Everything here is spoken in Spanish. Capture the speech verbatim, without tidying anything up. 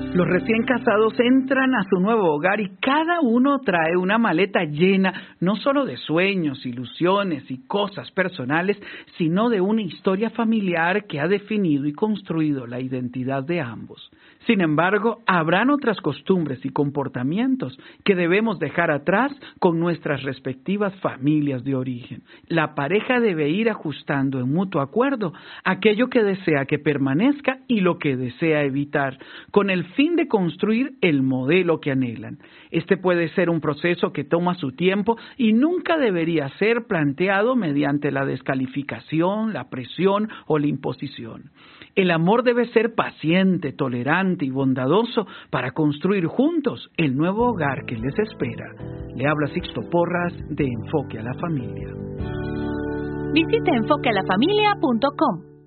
Los recién casados entran a su nuevo hogar y cada uno trae una maleta llena no solo de sueños, ilusiones y cosas personales, sino de una historia familiar que ha definido y construido la identidad de ambos. Sin embargo, habrán otras costumbres y comportamientos que debemos dejar atrás con nuestras respectivas familias de origen. La pareja debe ir ajustando en mutuo acuerdo aquello que desea que permanezca y lo que desea evitar, con el fin de construir el modelo que anhelan. Este puede ser un proceso que toma su tiempo y nunca debería ser planteado mediante la descalificación, la presión o la imposición. El amor debe ser paciente, tolerante y bondadoso para construir juntos el nuevo hogar que les espera. Le habla Sixto Porras de Enfoque a la Familia. Visite enfoque a la familia punto com.